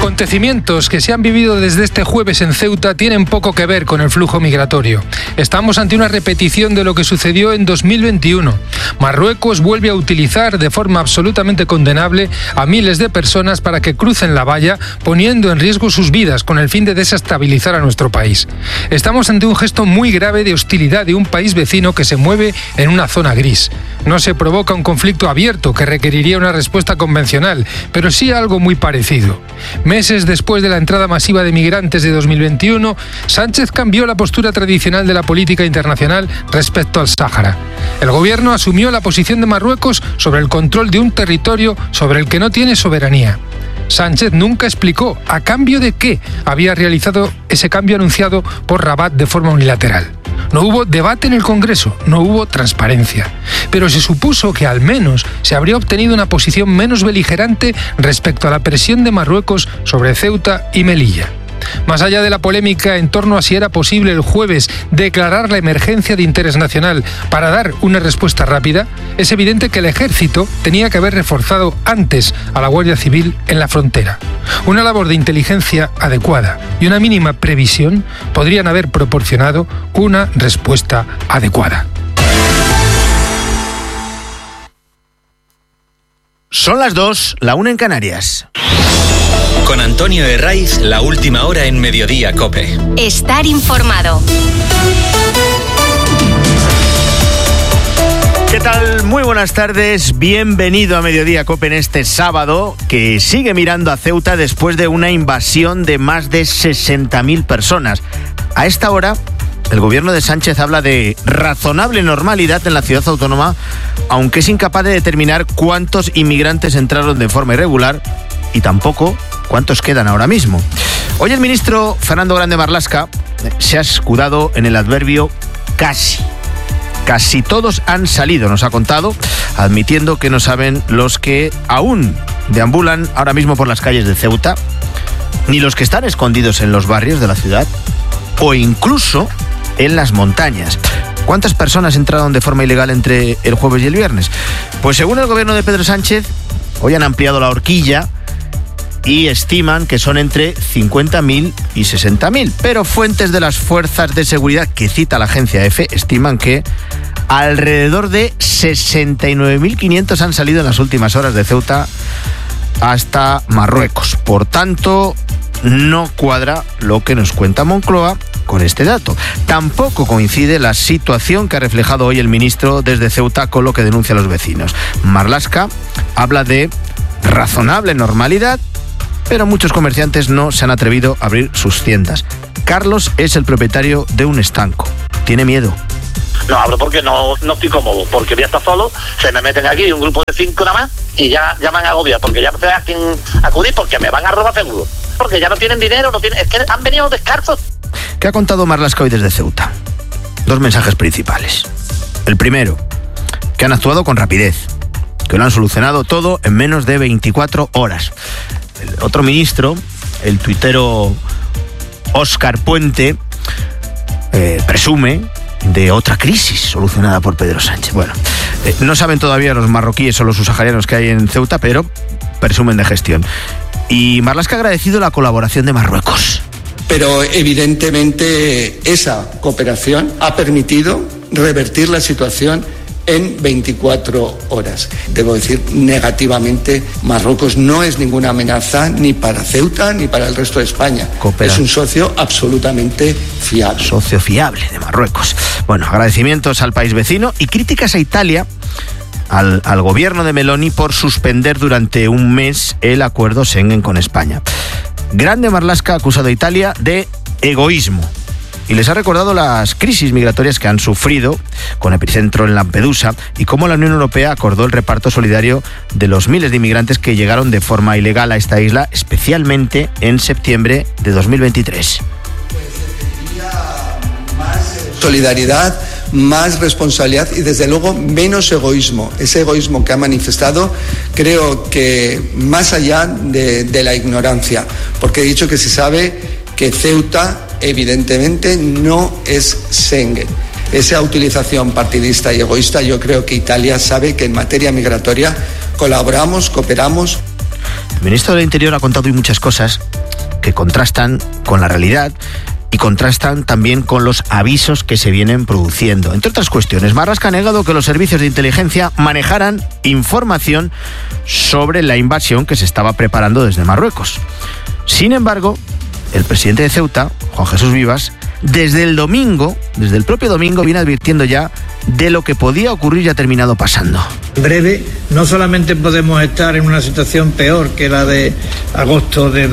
acontecimientos que se han vivido desde este jueves en Ceuta tienen poco que ver con el flujo migratorio. Estamos ante una repetición de lo que sucedió en 2021. Marruecos vuelve a utilizar de forma absolutamente condenable a miles de personas para que crucen la valla, poniendo en riesgo sus vidas con el fin de desestabilizar a nuestro país. Estamos ante un gesto muy grave de hostilidad de un país vecino que se mueve en una zona gris. No se provoca un conflicto abierto que requeriría una respuesta convencional, pero sí algo muy parecido. Meses después de la entrada masiva de migrantes de 2021, Sánchez cambió la postura tradicional de la política internacional respecto al Sáhara. El gobierno asumió la posición de Marruecos sobre el control de un territorio sobre el que no tiene soberanía. Sánchez nunca explicó a cambio de qué había realizado ese cambio anunciado por Rabat de forma unilateral. No hubo debate en el Congreso, no hubo transparencia. Pero se supuso que al menos se habría obtenido una posición menos beligerante respecto a la presión de Marruecos sobre Ceuta y Melilla. Más allá de la polémica en torno a si era posible el jueves declarar la emergencia de interés nacional para dar una respuesta rápida, es evidente que el ejército tenía que haber reforzado antes a la Guardia Civil en la frontera. Una labor de inteligencia adecuada y una mínima previsión podrían haber proporcionado una respuesta adecuada. Son las 2, la 1 en Canarias. Con Antonio Herraiz, la última hora en Mediodía COPE. Estar informado. ¿Qué tal? Muy buenas tardes. Bienvenido a Mediodía COPE en este sábado, que sigue mirando a Ceuta después de una invasión de más de 60.000 personas. A esta hora, el gobierno de Sánchez habla de razonable normalidad en la ciudad autónoma, aunque es incapaz de determinar cuántos inmigrantes entraron de forma irregular y tampoco cuántos quedan ahora mismo. Hoy el ministro Fernando Grande Marlaska se ha escudado en el adverbio casi. Casi todos han salido, nos ha contado, admitiendo que no saben los que aún deambulan ahora mismo por las calles de Ceuta, ni los que están escondidos en los barrios de la ciudad o incluso en las montañas. ¿Cuántas personas entraron de forma ilegal entre el jueves y el viernes? Pues según el gobierno de Pedro Sánchez, hoy han ampliado la horquilla y estiman que son entre 50.000 y 60.000. Pero fuentes de las fuerzas de seguridad que cita la agencia EFE estiman que alrededor de 69.500 han salido en las últimas horas de Ceuta hasta Marruecos. Por tanto, no cuadra lo que nos cuenta Moncloa con este dato. Tampoco coincide la situación que ha reflejado hoy el ministro desde Ceuta con lo que denuncian los vecinos. Marlaska habla de razonable normalidad, pero muchos comerciantes no se han atrevido a abrir sus tiendas. Carlos es el propietario de un estanco. Tiene miedo. No abro porque no estoy cómodo, porque voy a estar solo, se me meten aquí un grupo de 5 nada más y ya me han agobiado, porque ya no sé a quién acudir, porque me van a robar seguro. Porque ya no tienen dinero, es que han venido descalzos. ¿Qué ha contado Marlaska hoy desde Ceuta? 2 mensajes principales. El primero, que han actuado con rapidez, que lo han solucionado todo en menos de 24 horas. El otro ministro, el tuitero Óscar Puente, presume de otra crisis solucionada por Pedro Sánchez. Bueno, no saben todavía los marroquíes o los subsaharianos que hay en Ceuta, pero presumen de gestión. Y Marlaska ha agradecido la colaboración de Marruecos. Pero evidentemente esa cooperación ha permitido revertir la situación en 24 horas. Debo decir, negativamente, Marruecos no es ninguna amenaza ni para Ceuta ni para el resto de España. Es un socio absolutamente fiable. Socio fiable de Marruecos. Bueno, agradecimientos al país vecino y críticas a Italia, al gobierno de Meloni, por suspender durante un mes el acuerdo Schengen con España. Grande Marlaska ha acusado a Italia de egoísmo y les ha recordado las crisis migratorias que han sufrido, con epicentro en Lampedusa, y cómo la Unión Europea acordó el reparto solidario de los miles de inmigrantes que llegaron de forma ilegal a esta isla, especialmente en septiembre de 2023. Más solidaridad, más responsabilidad y desde luego menos egoísmo. Ese egoísmo que ha manifestado, creo que más allá de la ignorancia, porque he dicho que se sabe que Ceuta evidentemente no es Schengen. Esa utilización partidista y egoísta, yo creo que Italia sabe que en materia migratoria colaboramos, cooperamos. El ministro del Interior ha contado hoy muchas cosas que contrastan con la realidad y contrastan también con los avisos que se vienen produciendo. Entre otras cuestiones, Marlaska ha negado que los servicios de inteligencia manejaran información sobre la invasión que se estaba preparando desde Marruecos. Sin embargo, el presidente de Ceuta, Juan Jesús Vivas, desde el propio domingo, viene advirtiendo ya de lo que podía ocurrir y ha terminado pasando. En breve, no solamente podemos estar en una situación peor que la de agosto de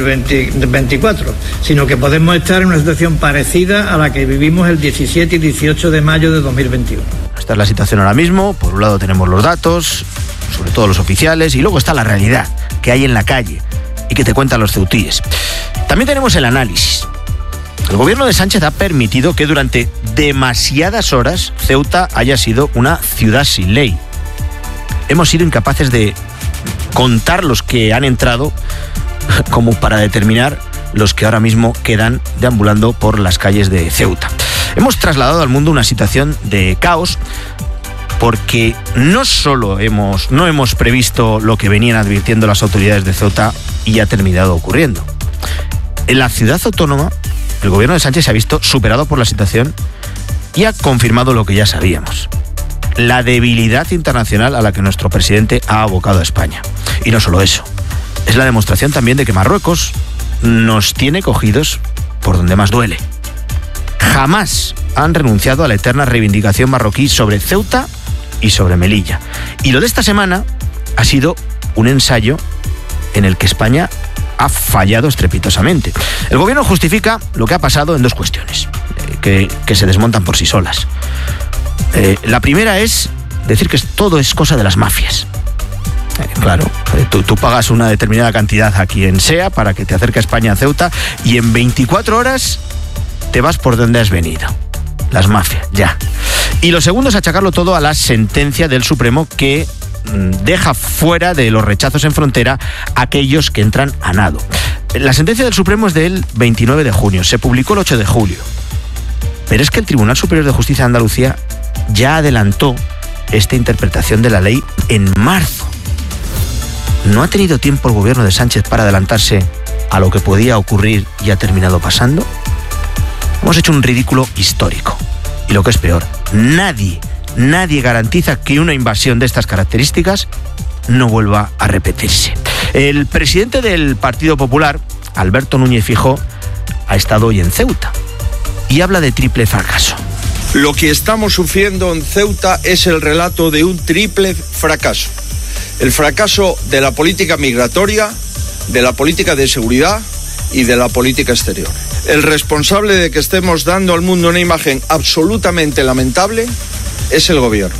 2024, sino que podemos estar en una situación parecida a la que vivimos el 17 y 18 de mayo de 2021. Esta es la situación ahora mismo. Por un lado tenemos los datos, sobre todo los oficiales, y luego está la realidad que hay en la calle y que te cuentan los ceutíes. También tenemos el análisis. El gobierno de Sánchez ha permitido que durante demasiadas horas Ceuta haya sido una ciudad sin ley. Hemos sido incapaces de contar los que han entrado como para determinar los que ahora mismo quedan deambulando por las calles de Ceuta. Hemos trasladado al mundo una situación de caos porque no solo no hemos previsto lo que venían advirtiendo las autoridades de Ceuta y ha terminado ocurriendo. En la ciudad autónoma, el gobierno de Sánchez se ha visto superado por la situación y ha confirmado lo que ya sabíamos: la debilidad internacional a la que nuestro presidente ha abocado a España. Y no solo eso, es la demostración también de que Marruecos nos tiene cogidos por donde más duele. Jamás han renunciado a la eterna reivindicación marroquí sobre Ceuta y sobre Melilla. Y lo de esta semana ha sido un ensayo en el que España ha fallado estrepitosamente. El gobierno justifica lo que ha pasado en dos cuestiones que se desmontan por sí solas. La primera es decir que todo es cosa de las mafias. Claro, tú pagas una determinada cantidad a quien sea para que te acerque a España, a Ceuta, y en 24 horas te vas por donde has venido. Las mafias, ya. Y lo segundo es achacarlo todo a la sentencia del Supremo que deja fuera de los rechazos en frontera a aquellos que entran a nado. La sentencia del Supremo es del 29 de junio, se publicó el 8 de julio. Pero es que el Tribunal Superior de Justicia de Andalucía ya adelantó esta interpretación de la ley en marzo. ¿No ha tenido tiempo el gobierno de Sánchez para adelantarse a lo que podía ocurrir y ha terminado pasando? Hemos hecho un ridículo histórico. Y lo que es peor, nadie garantiza que una invasión de estas características no vuelva a repetirse. El presidente del Partido Popular, Alberto Núñez Feijóo, ha estado hoy en Ceuta y habla de triple fracaso. Lo que estamos sufriendo en Ceuta es el relato de un triple fracaso. El fracaso de la política migratoria, de la política de seguridad y de la política exterior. El responsable de que estemos dando al mundo una imagen absolutamente lamentable es el gobierno.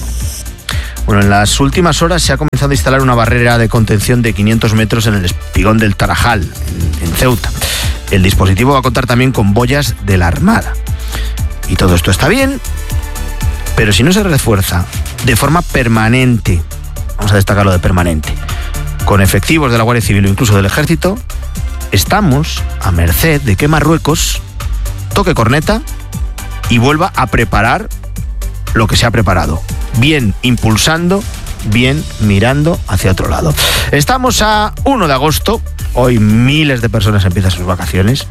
Bueno, en las últimas horas se ha comenzado a instalar una barrera de contención de 500 metros en el espigón del Tarajal, en Ceuta. El dispositivo va a contar también con boyas de la Armada. Y todo esto está bien, pero si no se refuerza de forma permanente, vamos a destacarlo de permanente, con efectivos de la Guardia Civil o incluso del Ejército, estamos a merced de que Marruecos toque corneta y vuelva a preparar lo que se ha preparado, bien impulsando, bien mirando hacia otro lado. Estamos a 1 de agosto, hoy miles de personas empiezan sus vacaciones.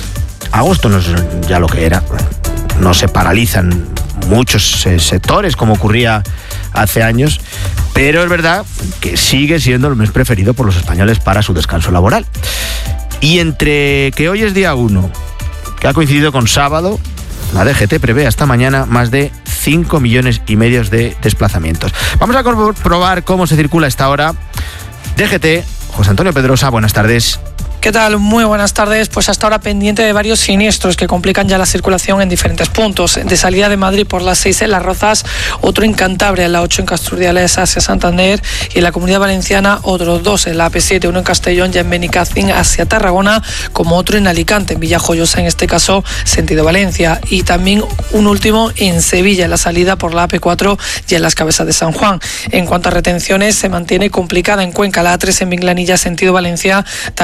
Agosto no es ya lo que era, no se paralizan muchos sectores como ocurría hace años, pero es verdad que sigue siendo el mes preferido por los españoles para su descanso laboral. Y entre que hoy es día 1, que ha coincidido con sábado, la DGT prevé hasta mañana más de 5,5 millones de desplazamientos. Vamos a comprobar cómo se circula a esta hora. DGT, José Antonio Pedrosa, buenas tardes. ¿Qué tal? Muy buenas tardes. Pues hasta ahora pendiente de varios siniestros que complican ya la circulación en diferentes puntos. De salida de Madrid por las 6 en Las Rozas, otro en Cantabria, en la 8 en Casturdiales hacia Santander, y en la Comunidad Valenciana otros 2 en la AP7, uno en Castellón, ya en Benicàssim hacia Tarragona, como otro en Alicante, en Villajoyosa, en este caso sentido Valencia, y también un último en Sevilla, en la salida por la AP4 y en las Cabezas de San Juan. En cuanto a retenciones, se mantiene complicada en Cuenca, la A3 en Minglanilla, sentido Valencia, también en Albacete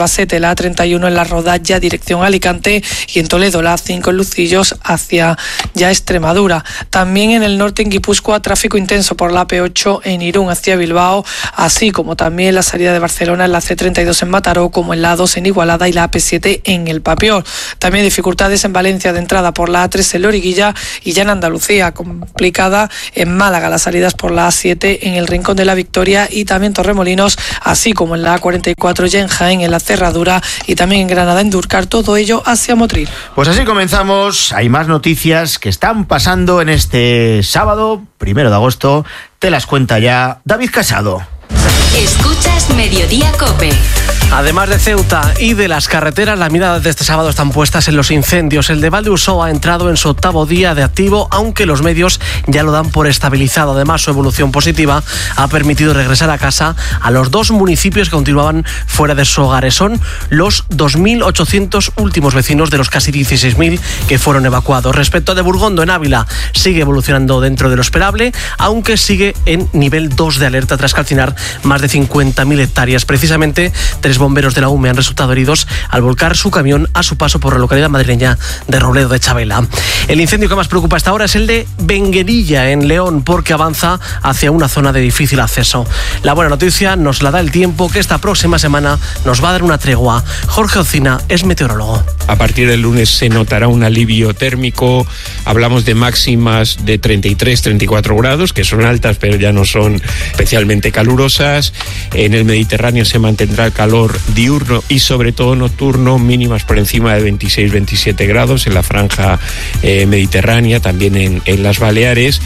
A7, la A31 en La Rodalla, dirección Alicante, y en Toledo la A5 en Lucillos hacia ya Extremadura. También en el norte, en Guipúzcoa, tráfico intenso por la AP8 en Irún hacia Bilbao, así como también la salida de Barcelona en la C32 en Mataró, como en la A2 en Igualada y la AP7 en El Papior. También dificultades en Valencia de entrada por la A3 en Loriguilla, y ya en Andalucía, complicada en Málaga, las salidas por la A7 en el Rincón de la Victoria y también Torremolinos, así como en la A44 ya en Jaén, en la Cerradura, y también en Granada, en Durcar, todo ello hacia Motril. Pues así comenzamos. Hay más noticias que están pasando en este sábado, 1 de agosto. Te las cuenta ya David Casado. Escuchas Mediodía COPE. Además de Ceuta y de las carreteras, las miradas de este sábado están puestas en los incendios. El de Valdeusó ha entrado en su 8º día de activo, aunque los medios ya lo dan por estabilizado. Además, su evolución positiva ha permitido regresar a casa a los 2 municipios que continuaban fuera de sus hogares. Son los 2.800 últimos vecinos de los casi 16.000 que fueron evacuados. Respecto a de Burgondo, en Ávila, sigue evolucionando dentro de lo esperable, aunque sigue en nivel 2 de alerta tras calcinar más de 50.000 hectáreas. Precisamente, 3 bomberos de la UME han resultado heridos al volcar su camión a su paso por la localidad madrileña de Robledo de Chabela. El incendio que más preocupa hasta ahora es el de Benguerilla, en León, porque avanza hacia una zona de difícil acceso. La buena noticia nos la da el tiempo, que esta próxima semana nos va a dar una tregua. Jorge Ocina es meteorólogo. A partir del lunes se notará un alivio térmico. Hablamos de máximas de 33-34 grados, que son altas, pero ya no son especialmente calurosas. En el Mediterráneo se mantendrá el calor diurno y sobre todo nocturno, mínimas por encima de 26-27 grados en la franja mediterránea, también en las Baleares.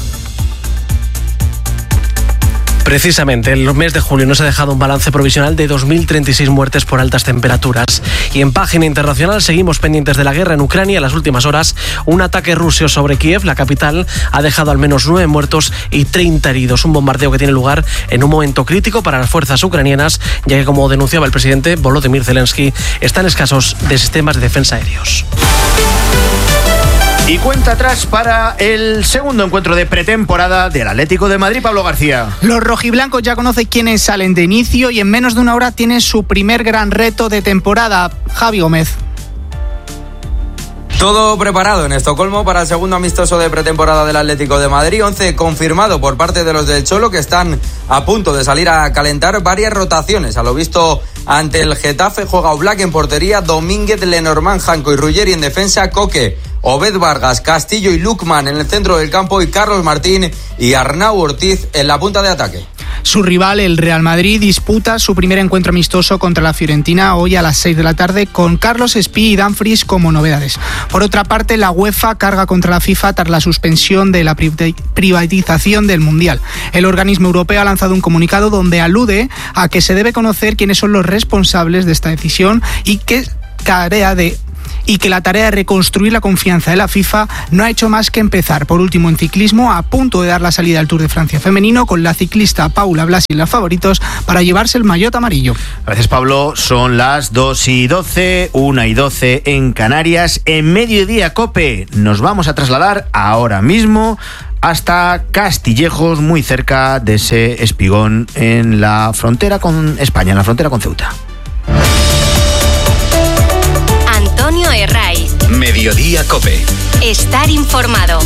Precisamente, en el mes de julio nos ha dejado un balance provisional de 2.036 muertes por altas temperaturas. Y en página internacional seguimos pendientes de la guerra en Ucrania. En las últimas horas, un ataque ruso sobre Kiev, la capital, ha dejado al menos 9 muertos y 30 heridos. Un bombardeo que tiene lugar en un momento crítico para las fuerzas ucranianas, ya que, como denunciaba el presidente Volodymyr Zelensky, están escasos de sistemas de defensa aéreos. Y cuenta atrás para el segundo encuentro de pretemporada del Atlético de Madrid, Pablo García. Los rojiblancos ya conocen quiénes salen de inicio y en menos de una hora tienen su primer gran reto de temporada. Javi Gómez. Todo preparado en Estocolmo para el segundo amistoso de pretemporada del Atlético de Madrid. 11 confirmado por parte de los del Cholo, que están a punto de salir a calentar. Varias rotaciones. A lo visto ante el Getafe, juega Oblak en portería, Domínguez, Lenormand, Janko y Ruggeri en defensa, Coque, Obed Vargas, Castillo y Lukman en el centro del campo, y Carlos Martín y Arnau Ortiz en la punta de ataque. Su rival, el Real Madrid, disputa su primer encuentro amistoso contra la Fiorentina hoy a las 6 de la tarde, con Carlos Espí y Dumfries como novedades. Por otra parte, la UEFA carga contra la FIFA tras la suspensión de la privatización del Mundial. El organismo europeo ha lanzado un comunicado donde alude a que se debe conocer quiénes son los responsables de esta decisión y que la tarea de reconstruir la confianza de la FIFA no ha hecho más que empezar. Por último, en ciclismo, a punto de dar la salida al Tour de Francia femenino, con la ciclista Paula Blasi y los favoritos para llevarse el maillot amarillo. Gracias, Pablo. Son las 2:12, 1:12 en Canarias. En Mediodía COPE nos vamos a trasladar ahora mismo hasta Castillejos, muy cerca de ese espigón en la frontera con España, en la frontera con Ceuta. Antonio Herraiz. Mediodía COPE. Estar informado.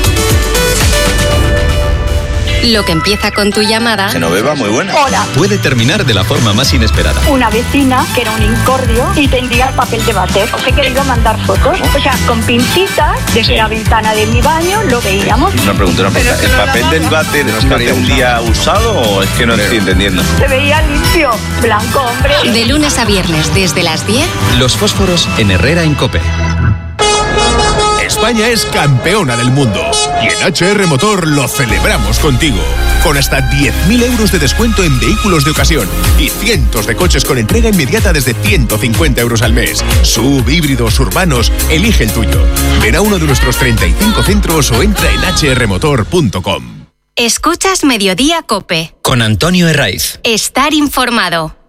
Lo que empieza con tu llamada. Genoveva, muy buena. Hola. Puede terminar de la forma más inesperada. Una vecina que era un incordio y tendría el papel de váter. Os he querido mandar fotos. O sea, con pincitas, desde la ventana de mi baño lo veíamos. Una pregunta. ¿El papel del váter es un día usado o es que no estoy entendiendo? Se veía limpio, blanco, hombre. De lunes a viernes desde las 10. Los fósforos en Herrera en COPE. España es campeona del mundo y en HR Motor lo celebramos contigo. Con hasta 10.000 euros de descuento en vehículos de ocasión y cientos de coches con entrega inmediata desde 150 euros al mes. SUV, híbridos, urbanos, elige el tuyo. Ven a uno de nuestros 35 centros o entra en hrmotor.com. Escuchas Mediodía COPE. Con Antonio Herraiz. Estar informado.